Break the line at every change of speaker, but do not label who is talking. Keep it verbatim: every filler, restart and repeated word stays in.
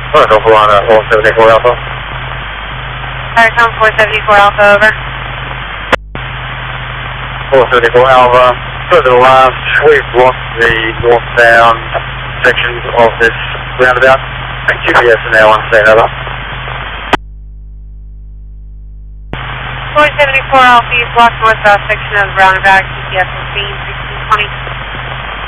Alright, Alpha on uh, four seventy-four Alpha.
Alright, come four seventy-four Alpha, over.
four seventy-four Alpha. Further left, we've lost the northbound sections of this roundabout. G P S and now on scene, over.
four seventy-four Alpha, you've blocked northbound section of the roundabout, G P S is sixteen twenty.